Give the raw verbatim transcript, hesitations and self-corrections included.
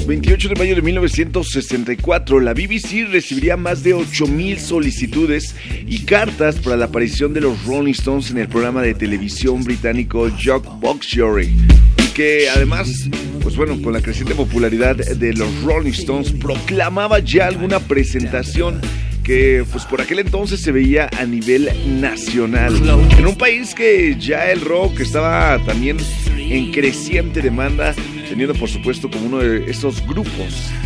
veintiocho de mayo de mil novecientos sesenta y cuatro, la B B C recibiría más de ocho mil solicitudes y cartas para la aparición de los Rolling Stones en el programa de televisión británico Jukebox-Jury. Y que además, pues bueno, con la creciente popularidad de los Rolling Stones, proclamaba ya alguna presentación que pues por aquel entonces se veía a nivel nacional. En un país que ya el rock estaba también en creciente demanda, teniendo por supuesto como uno de esos grupos